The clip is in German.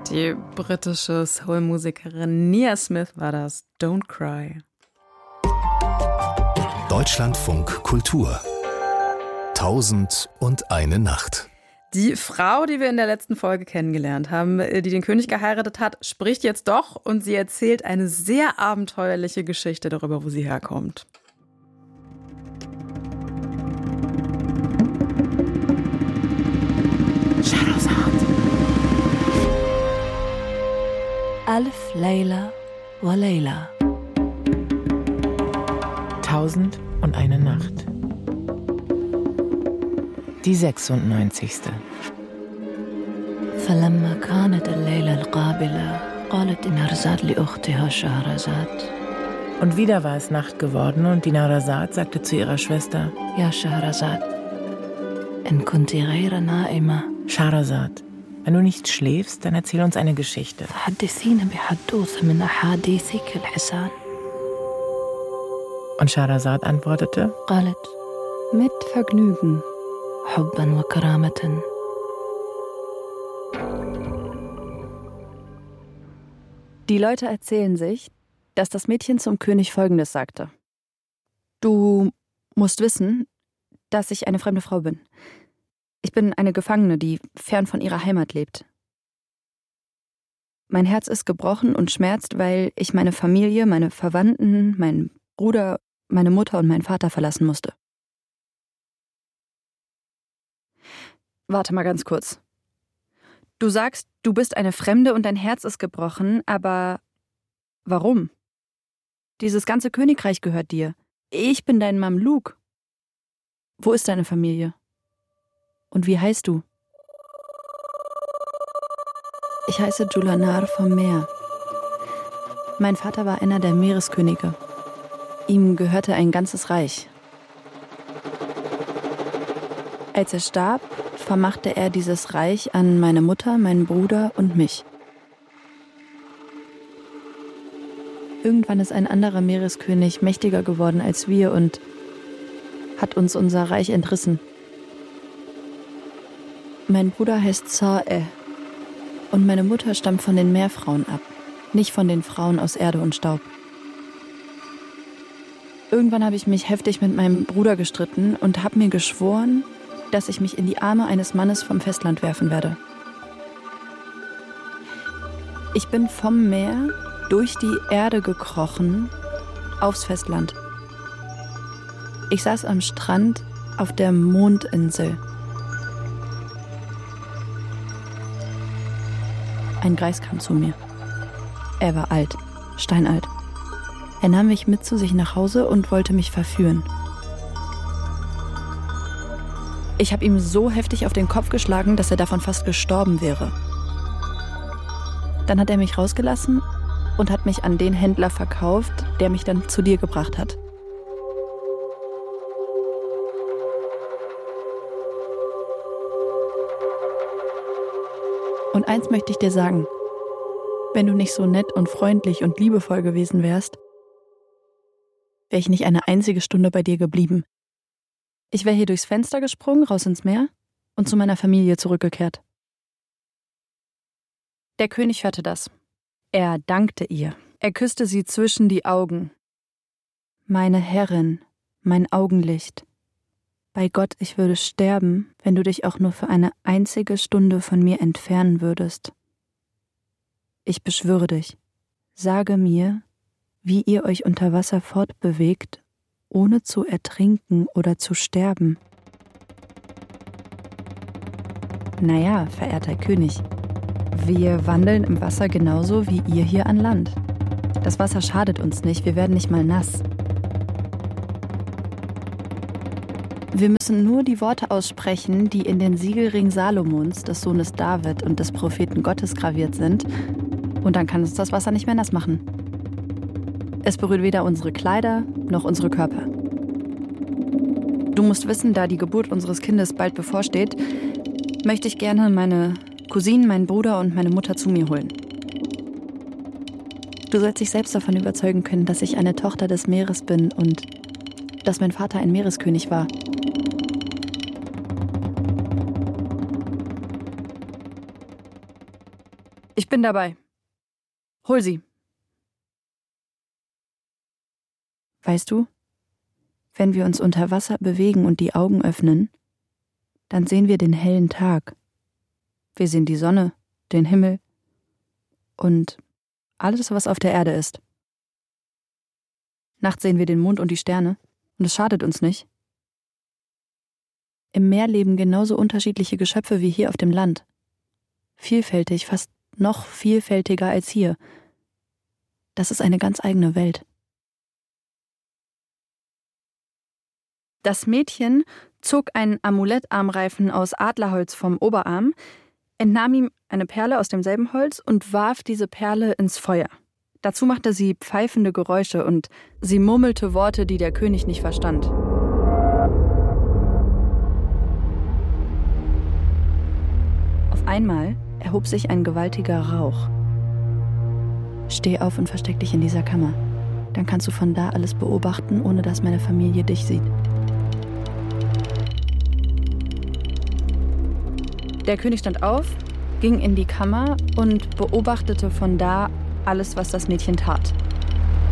Die britische Soul-Musikerin Nia Smith war das. Don't Cry. Deutschlandfunk Kultur. 1001 Nacht. Die Frau, die wir in der letzten Folge kennengelernt haben, die den König geheiratet hat, spricht jetzt doch und sie erzählt eine sehr abenteuerliche Geschichte darüber, wo sie herkommt. Alf Layla wa Layla. 1001 Nacht. Die 96. فلما كانت الليلة القابلة قالت نهرزاد لأختها شهرزاد. Und wieder war es Nacht geworden und die Nahrazad sagte zu ihrer Schwester: Ja Shahrazad, in kunti ghayra na'ima. Shahrazad, wenn du nicht schläfst, dann erzähl uns eine Geschichte. فحدثينا بحدوثة من أحاديثك الحسان. Und Shahrazad antwortete: قالت mit Vergnügen. حبا وكرامة. Die Leute erzählen sich, dass das Mädchen zum König Folgendes sagte: Du musst wissen, dass ich eine fremde Frau bin. Ich bin eine Gefangene, die fern von ihrer Heimat lebt. Mein Herz ist gebrochen und schmerzt, weil ich meine Familie, meine Verwandten, meinen Bruder, meine Mutter und meinen Vater verlassen musste. Warte mal ganz kurz. Du sagst, du bist eine Fremde und dein Herz ist gebrochen, aber warum? Dieses ganze Königreich gehört dir. Ich bin dein Mamluk. Wo ist deine Familie? Und wie heißt du? Ich heiße Julanar vom Meer. Mein Vater war einer der Meereskönige. Ihm gehörte ein ganzes Reich. Als er starb, vermachte er dieses Reich an meine Mutter, meinen Bruder und mich. Irgendwann ist ein anderer Meereskönig mächtiger geworden als wir und hat uns unser Reich entrissen. Mein Bruder heißt Sa'eh und meine Mutter stammt von den Meerfrauen ab, nicht von den Frauen aus Erde und Staub. Irgendwann habe ich mich heftig mit meinem Bruder gestritten und habe mir geschworen, dass ich mich in die Arme eines Mannes vom Festland werfen werde. Ich bin vom Meer durch die Erde gekrochen aufs Festland. Ich saß am Strand auf der Mondinsel. Ein Greis kam zu mir. Er war alt, steinalt. Er nahm mich mit zu sich nach Hause und wollte mich verführen. Ich habe ihm so heftig auf den Kopf geschlagen, dass er davon fast gestorben wäre. Dann hat er mich rausgelassen und hat mich an den Händler verkauft, der mich dann zu dir gebracht hat. Und eins möchte ich dir sagen: Wenn du nicht so nett und freundlich und liebevoll gewesen wärst, wäre ich nicht eine einzige Stunde bei dir geblieben. Ich wäre hier durchs Fenster gesprungen, raus ins Meer und zu meiner Familie zurückgekehrt. Der König hörte das. Er dankte ihr. Er küsste sie zwischen die Augen. Meine Herrin, mein Augenlicht. Bei Gott, ich würde sterben, wenn du dich auch nur für eine einzige Stunde von mir entfernen würdest. Ich beschwöre dich, sage mir, wie ihr euch unter Wasser fortbewegt, ohne zu ertrinken oder zu sterben. Naja, verehrter König, wir wandeln im Wasser genauso wie ihr hier an Land. Das Wasser schadet uns nicht, wir werden nicht mal nass. Wir müssen nur die Worte aussprechen, die in den Siegelring Salomons, des Sohnes David und des Propheten Gottes graviert sind, und dann kann uns das Wasser nicht mehr nass machen. Es berührt weder unsere Kleider noch unsere Körper. Du musst wissen, da die Geburt unseres Kindes bald bevorsteht, möchte ich gerne meine Cousinen, meinen Bruder und meine Mutter zu mir holen. Du sollst dich selbst davon überzeugen können, dass ich eine Tochter des Meeres bin und dass mein Vater ein Meereskönig war. Ich bin dabei. Hol sie. Weißt du, wenn wir uns unter Wasser bewegen und die Augen öffnen, dann sehen wir den hellen Tag. Wir sehen die Sonne, den Himmel und alles, was auf der Erde ist. Nachts sehen wir den Mond und die Sterne und es schadet uns nicht. Im Meer leben genauso unterschiedliche Geschöpfe wie hier auf dem Land. Vielfältig, fast noch vielfältiger als hier. Das ist eine ganz eigene Welt. Das Mädchen zog einen Amulettarmreifen aus Adlerholz vom Oberarm, entnahm ihm eine Perle aus demselben Holz und warf diese Perle ins Feuer. Dazu machte sie pfeifende Geräusche und sie murmelte Worte, die der König nicht verstand. Auf einmal erhob sich ein gewaltiger Rauch. Steh auf und versteck dich in dieser Kammer. Dann kannst du von da alles beobachten, ohne dass meine Familie dich sieht. Der König stand auf, ging in die Kammer und beobachtete von da alles, was das Mädchen tat.